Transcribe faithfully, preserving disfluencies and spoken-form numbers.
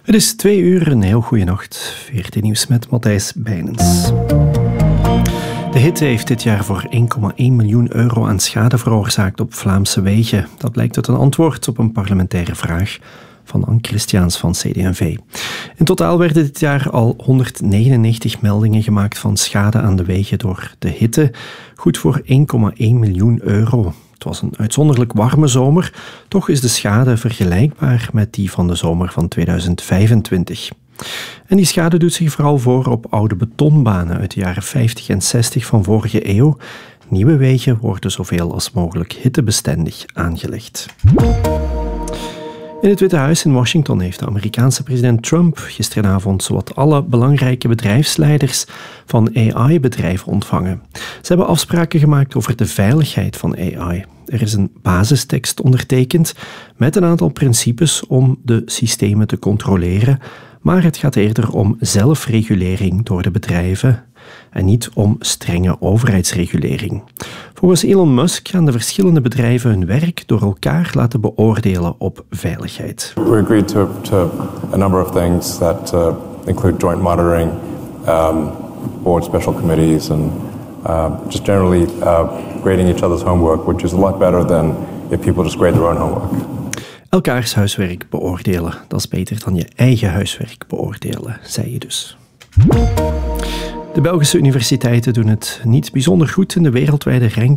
Het is twee uur, een heel goede nacht. V R T Nieuws met Matthijs Bijnens. De hitte heeft dit jaar voor één komma één miljoen euro aan schade veroorzaakt op Vlaamse wegen. Dat blijkt uit een antwoord op een parlementaire vraag van Anne Christiaans van C D en V. In totaal werden dit jaar al honderdnegenennegentig meldingen gemaakt van schade aan de wegen door de hitte. Goed voor één komma één miljoen euro. Het was een uitzonderlijk warme zomer, toch is de schade vergelijkbaar met die van de zomer van tweeduizend vijfentwintig. En die schade doet zich vooral voor op oude betonbanen uit de jaren vijftig en zestig van vorige eeuw. Nieuwe wegen worden zoveel als mogelijk hittebestendig aangelegd. In het Witte Huis in Washington heeft de Amerikaanse president Trump gisteravond zowat alle belangrijke bedrijfsleiders van A I-bedrijven ontvangen. Ze hebben afspraken gemaakt over de veiligheid van A I. Er is een basistekst ondertekend met een aantal principes om de systemen te controleren, maar het gaat eerder om zelfregulering door de bedrijven en niet om strenge overheidsregulering. Volgens Elon Musk gaan de verschillende bedrijven hun werk door elkaar laten beoordelen op veiligheid. We agreed to, to a number of things that uh, include joint monitoring, um, board special committees, and uh, just generally uh, grading each other's homework, which is a lot better than if people just grade their own homework. Elkaars huiswerk beoordelen, dat is beter dan je eigen huiswerk beoordelen, zei je dus. De Belgische universiteiten doen het niet bijzonder goed in de wereldwijde ranking